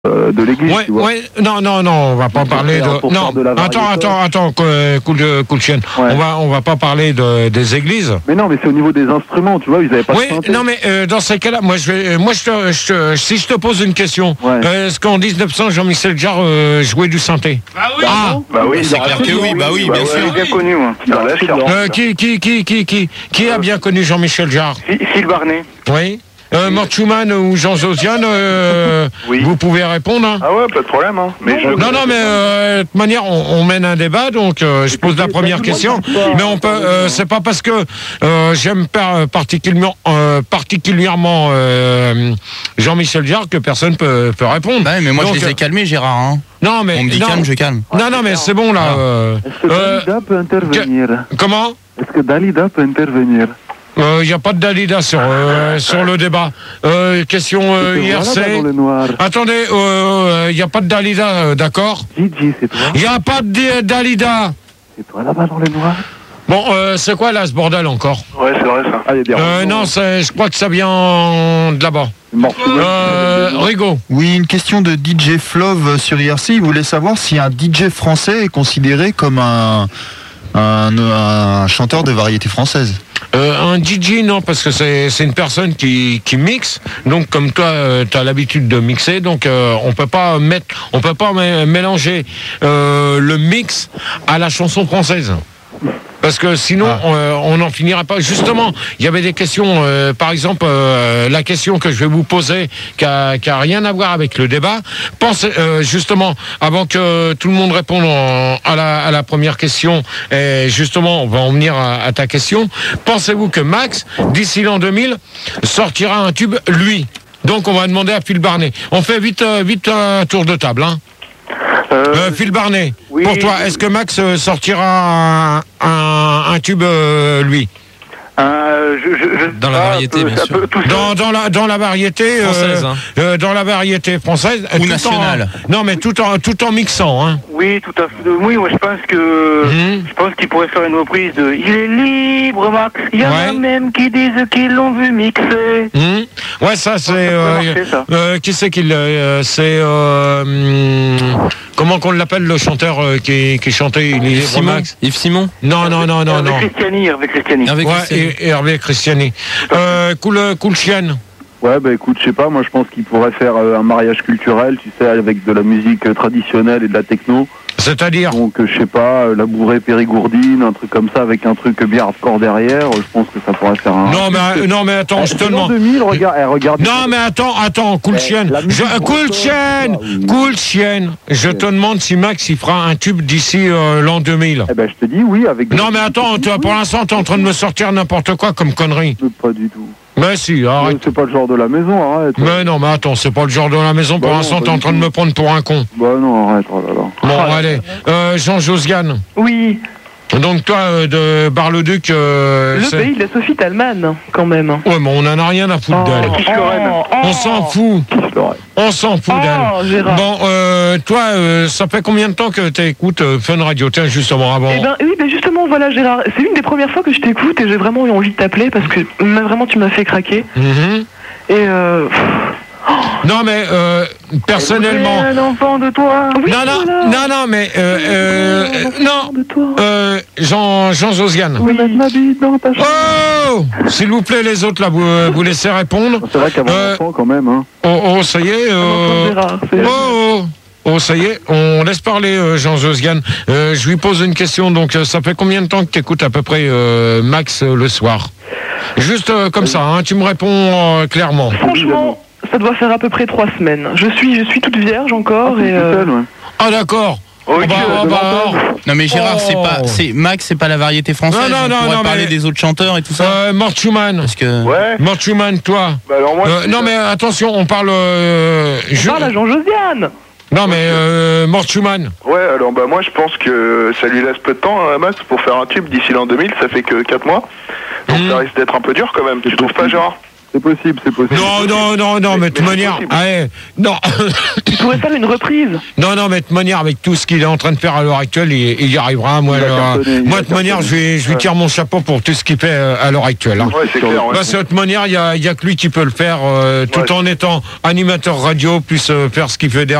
de l'église, Ouais, tu vois. ouais, non, on va pas parler de. Non, attends, cool chienne. Ouais. On va pas parler des églises. Mais non, mais c'est au niveau des instruments, tu vois, ils avaient pas Oui, de synthé. non, mais dans ces cas-là, si je te pose une question, Ouais. est-ce qu'en 1900, Jean-Michel Jarre jouait du synthé? Bah oui, c'est clair que oui, bah oui, bien sûr. Bien connu, moi. Dans la charte. Qui a bien connu Jean-Michel Jarre? Phil Barnet. Oui. Mort Schumann ou Jean Josiane, Oui. vous pouvez répondre. Hein. Ah ouais, pas de problème, hein. Mais je... Non, mais de toute manière, on mène un débat, donc je pose la première question. Mais on peut, c'est pas parce que j'aime particulièrement Jean-Michel Jarre que personne peut répondre. Bah, mais moi Donc, je les ai calmés, Gérard. Hein. Non, mais On me dit non, calme, je calme. non, mais c'est bon là. Est-ce que Dalida peut intervenir? Comment? Est-ce que Dalida peut intervenir? Il n'y a pas de Dalida sur le débat. Question IRC. Voilà, dans le noir. Attendez, il n'y a pas de Dalida, d'accord? Gigi, c'est toi? Il n'y a pas de Dalida. C'est toi là-bas dans le noir? Bon, c'est quoi là ce bordel encore? Ouais, c'est vrai, ça. Ah, il y a des Non, je crois que ça vient de là-bas. Rigaud. Oui, une question de DJ Flove sur IRC. Il voulait savoir si un DJ français est considéré comme un chanteur de variété française. Un DJ, non, parce que c'est une personne qui mixe. Donc, comme toi, tu as l'habitude de mixer, donc on peut pas mélanger le mix à la chanson française. Parce que sinon, on n'en finira pas. Justement, il y avait des questions, par exemple, la question que je vais vous poser, qui a rien à voir avec le débat. Pensez, justement, avant que tout le monde réponde à la première question, et justement, on va en venir à ta question. Pensez-vous que Max, d'ici l'an 2000, sortira un tube, lui? Donc, on va demander à Phil Barnet. On fait vite un tour de table, hein. Phil Barnet, oui, pour toi, est-ce que Max sortira un tube, lui? Dans la variété, bien sûr. Dans la variété Française, dans la variété française ou nationale. Non, mais tout en mixant, hein. Oui, tout à fait. Oui, moi, je pense qu'il pourrait faire une reprise de Il est libre, Max. Il y en a même qui disent qu'ils l'ont vu mixer. Ouais, ça c'est. Qui c'est qui c'est comment qu'on l'appelle, le chanteur qui chantait Il est libre, Max? Yves Simon. Non. Avec Christiani. Hervé Christiani. Cool chienne. Ouais, bah écoute, je sais pas, moi je pense qu'il pourrait faire un mariage culturel, tu sais, avec de la musique traditionnelle et de la techno. C'est-à-dire? Donc, je sais pas, la bourrée périgourdine, un truc comme ça, avec un truc bien hardcore derrière, je pense que ça pourrait faire un... Non, mais attends, je te demande... 2000, regarde... Non, mais attends, cool chienne. Cool chienne. Je te demande si Max, il fera un tube d'ici l'an 2000. Eh ben, je te dis oui, avec... Non, mais attends, pour l'instant, t'es en train de me sortir n'importe quoi comme connerie. Pas du tout. Mais si, arrête. C'est pas le genre de la maison, arrête. Mais non, mais attends, c'est pas le genre de la maison. Pour l'instant, t'es en train de me prendre pour un con. Bah non, arrête, oh là là. Bon, allez. Jean Josiane. Oui. Donc toi, de Bar-le-Duc... le pays de la Sophie Talman, quand même. Ouais, mais on en a rien à foutre d'elle. On s'en fout. On s'en fout d'elle. Gérard. Bon, toi, ça fait combien de temps que tu écoutes Fun Radio? Tiens, justement, avant... Eh ben oui, ben justement, voilà, Gérard, c'est une des premières fois que je t'écoute et j'ai vraiment eu envie de t'appeler parce que vraiment tu m'as fait craquer. Et non, mais personnellement... un enfant de toi. Oui, non, mais... Jean Josiane. Oui. Mettre ma bite dans ta chambre. Oh, s'il vous plaît, les autres, là, vous laissez répondre. C'est vrai qu'avant l'enfant, quand même, hein. Oh, ça y est... Oh, ça y est, on laisse parler Jean Josiane. Je lui pose une question, donc ça fait combien de temps que tu écoutes à peu près Max le soir? Juste comme ça, hein, tu me réponds clairement. Franchement, ça doit faire à peu près 3 semaines. Je suis toute vierge encore et... Ah d'accord. Non mais Gérard, Max, c'est pas la variété française. Non, on pourrait parler des autres chanteurs et tout ça. Mort Schumann. Parce que... Ouais. Mort Schumann, toi. Bah alors moi, non mais attention, on parle... on parle à Jean Josiane. Non mais Mort Schumann. Ouais, alors bah moi je pense que ça lui laisse peu de temps à Max pour faire un tube d'ici l'an 2000, ça fait que 4 mois. Donc ça risque d'être un peu dur quand même, tu trouves pas, Gérard? C'est possible, c'est possible. Non, mais de toute manière, non. Il pourrait faire une reprise. Non, mais de toute manière, avec tout ce qu'il est en train de faire à l'heure actuelle, il y arrivera. Moi, de toute manière, je lui tire mon chapeau pour tout ce qu'il fait à l'heure actuelle. Hein. Ouais, c'est clair. Ouais. De toute manière, il y a que lui qui peut le faire, tout en étant animateur radio, plus faire ce qu'il fait derrière.